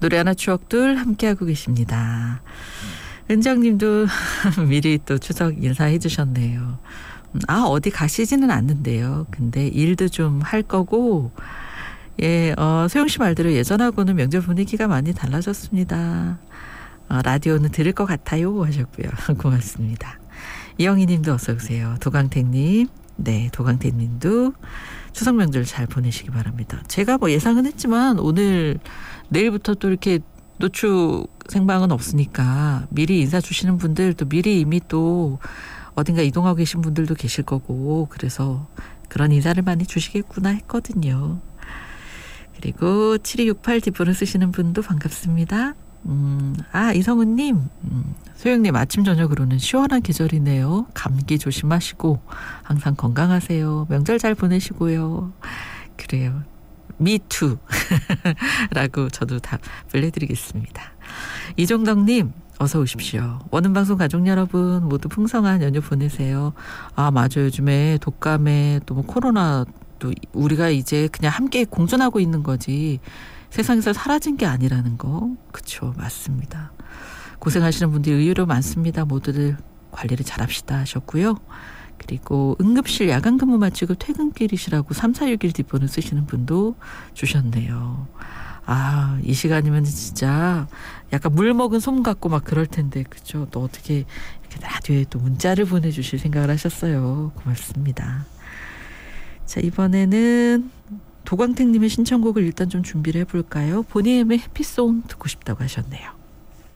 노래 하나 추억들 함께하고 계십니다. 은정님도 미리 또 추석 인사해 주셨네요. 어디 가시지는 않는데요. 근데 일도 좀 할 거고, 소영 씨 말대로 예전하고는 명절 분위기가 많이 달라졌습니다. 라디오는 들을 것 같아요 하셨고요. 고맙습니다. 이영희 님도 어서 오세요. 도강택님. 네, 도강택님도 추석 명절 잘 보내시기 바랍니다. 제가 뭐 예상은 했지만 오늘 내일부터 또 이렇게 노축 생방은 없으니까 미리 인사 주시는 분들, 또 미리 이미 또 어딘가 이동하고 계신 분들도 계실 거고, 그래서 그런 인사를 많이 주시겠구나 했거든요. 그리고 7268 뒷번호 쓰시는 분도 반갑습니다. 이성은님, 소영님 아침 저녁으로는 시원한 계절이네요. 감기 조심하시고 항상 건강하세요. 명절 잘 보내시고요. 그래요. Me too 라고 저도 답을 해드리겠습니다. 이종덕님 어서 오십시오. 원음방송 가족 여러분 모두 풍성한 연휴 보내세요. 맞아요. 요즘에 독감에 또 뭐 코로나 또 우리가 이제 그냥 함께 공존하고 있는 거지 세상에서 사라진 게 아니라는 거. 그쵸, 맞습니다. 고생하시는 분들이 의외로 많습니다. 모두들 관리를 잘합시다 하셨고요. 그리고 응급실 야간 근무 마치고 퇴근길이시라고 3461 뒷번호 쓰시는 분도 주셨네요. 이 시간이면 진짜 약간 물 먹은 솜 같고 막 그럴 텐데, 그죠? 또 어떻게 이렇게 라디오에 또 문자를 보내주실 생각을 하셨어요. 고맙습니다. 자, 이번에는 도광택님의 신청곡을 일단 좀 준비를 해볼까요? 보니엠의 해피송 듣고 싶다고 하셨네요.